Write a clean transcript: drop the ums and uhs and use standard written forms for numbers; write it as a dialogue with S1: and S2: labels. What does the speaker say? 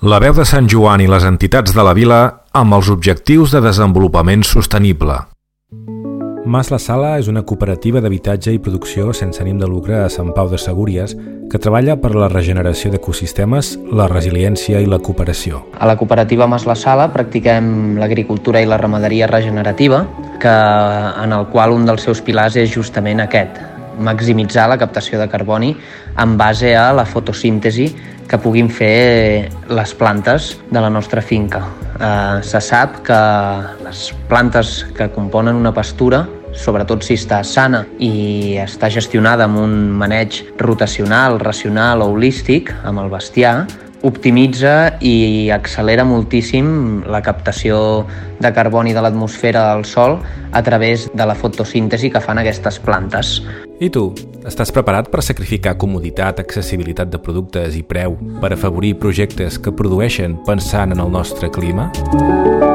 S1: La veu de Sant Joan i les entitats de la vila amb els objectius de desenvolupament sostenible.
S2: Mas La Sala és una cooperativa d'habitatge i producció sense ànim de lucre a Sant Pau de Segúries que treballa per la regeneració d'ecosistemes, la resiliència i la cooperació.
S3: A la cooperativa Mas La Sala practiquem l'agricultura i la ramaderia regenerativa, en el qual un dels seus pilars és justament aquest, maximitzar la captació de carboni en base a la fotosíntesi que puguin fer les plantes de la nostra finca. Se sap que les plantes que componen una pastura, sobretot si està sana i està gestionada amb un maneig rotacional, racional o holístic amb el bestiar, optimitza i accelera moltíssim la captació de carboni de l'atmosfera del sòl a través de la fotosíntesi que fan aquestes plantes.
S2: I tu, estàs preparat per sacrificar comoditat, accessibilitat de productes i preu per afavorir projectes que produeixen pensant en el nostre clima?